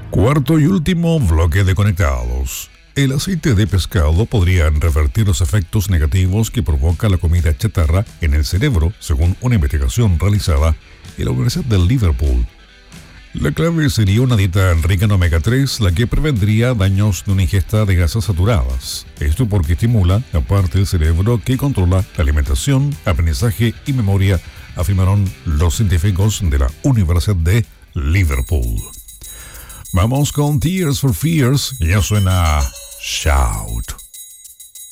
Cuarto y último bloque de conectados. El aceite de pescado podría revertir los efectos negativos que provoca la comida chatarra en el cerebro, según una investigación realizada en la Universidad de Liverpool. La clave sería una dieta rica en omega 3, la que prevendría daños de una ingesta de grasas saturadas. Esto porque estimula la parte del cerebro que controla la alimentación, aprendizaje y memoria, afirmaron los científicos de la Universidad de Liverpool. Vamos con Tears for Fears, ya suena Shout.